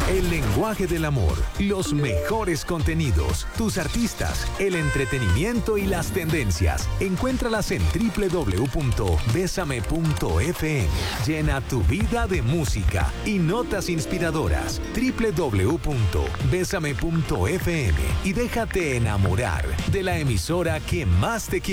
El lenguaje del amor, los mejores contenidos, tus artistas, el entretenimiento y las tendencias. Encuéntralas en www.besame.fm. Llena tu vida de música y notas inspiradoras. www.besame.fm y déjate enamorar de la emisora que más te quiere.